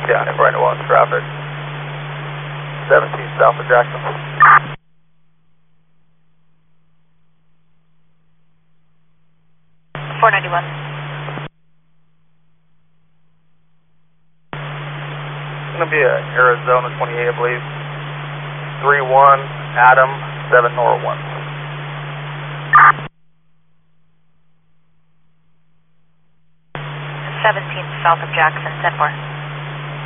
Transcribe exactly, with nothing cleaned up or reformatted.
County, Brandon one traffic. seventeen south of Jackson. four ninety-one. It's going to be a Arizona twenty-eight, I believe. three one, Adam, seven Nora one. seventeen south of Jackson, ten four.